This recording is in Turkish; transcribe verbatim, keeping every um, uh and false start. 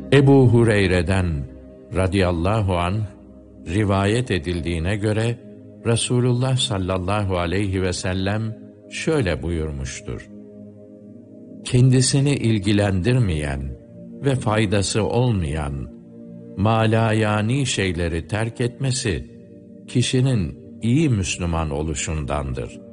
Ebu Hureyre'den radıyallahu anh rivayet edildiğine göre Resulullah sallallahu aleyhi ve sellem şöyle buyurmuştur: kendisini ilgilendirmeyen ve faydası olmayan malayani şeyleri terk etmesi kişinin iyi Müslüman oluşundandır.